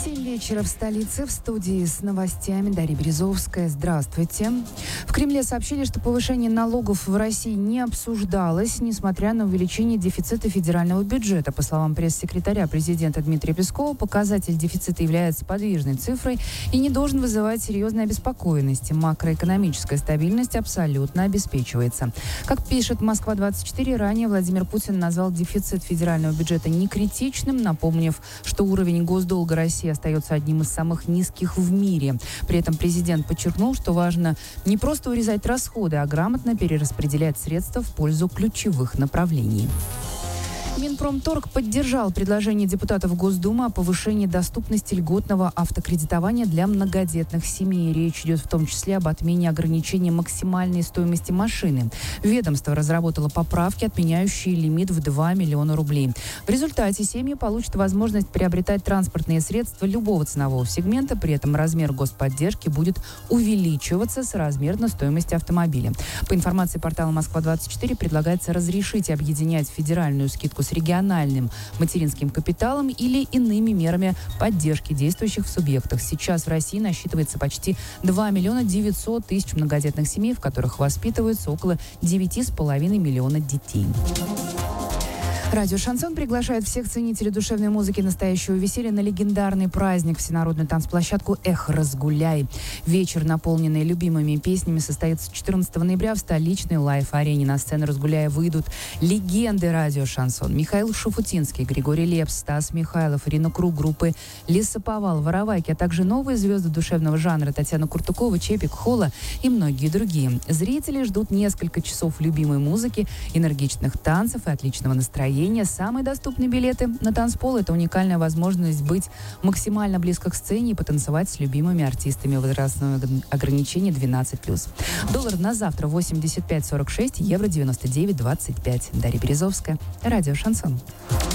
7 вечера в столице. В студии с новостями Дарья Березовская. Здравствуйте. В Кремле сообщили, что повышение налогов в России не обсуждалось, несмотря на увеличение дефицита федерального бюджета. По словам пресс-секретаря президента Дмитрия Пескова, показатель дефицита является подвижной цифрой и не должен вызывать серьезной обеспокоенности. Макроэкономическая стабильность абсолютно обеспечивается. Как пишет «Москва-24», ранее Владимир Путин назвал дефицит федерального бюджета некритичным, напомнив, что уровень госдолга России остается одним из самых низких в мире. При этом президент подчеркнул, что важно не просто урезать расходы, а грамотно перераспределять средства в пользу ключевых направлений. Минпромторг поддержал предложение депутатов Госдумы о повышении доступности льготного автокредитования для многодетных семей. Речь идет в том числе об отмене ограничения максимальной стоимости машины. Ведомство разработало поправки, отменяющие лимит в 2 миллиона рублей. В результате семьи получат возможность приобретать транспортные средства любого ценового сегмента, при этом размер господдержки будет увеличиваться соразмерно стоимости автомобиля. По информации портала «Москва-24», предлагается разрешить объединять федеральную скидку с региональным материнским капиталом или иными мерами поддержки действующих в субъектах. Сейчас в России насчитывается почти 2 миллиона 900 тысяч многодетных семей, в которых воспитываются около 9,5 миллиона детей. Радио «Шансон» приглашает всех ценителей душевной музыки настоящего веселья на легендарный праздник, всенародную танцплощадку «Эх, разгуляй». Вечер, наполненный любимыми песнями, состоится 14 ноября в столичной лайв-арене. На сцену «Разгуляя» выйдут легенды радио «Шансон». Михаил Шуфутинский, Григорий Лепс, Стас Михайлов, Ирина Круг, группы «Лесоповал», «Воровайки», а также новые звезды душевного жанра Татьяна Куртукова, Чепик, Холла и многие другие. Зрители ждут несколько часов любимой музыки, энергичных танцев и отличного настроения. Самые доступные билеты на танцпол – это уникальная возможность быть максимально близко к сцене и потанцевать с любимыми артистами. Возрастное ограничение 12+. Доллар на завтра 85,46, евро 99,25. Дарья Березовская, радио «Шансон».